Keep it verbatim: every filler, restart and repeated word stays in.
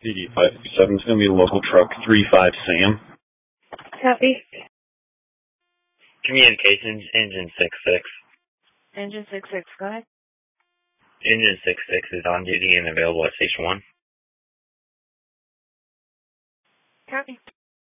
D D five seven is going to be local truck three five Sam. Copy. Communications, engine six six. Engine six six, go ahead. Engine six six is on duty and available at station one. Copy.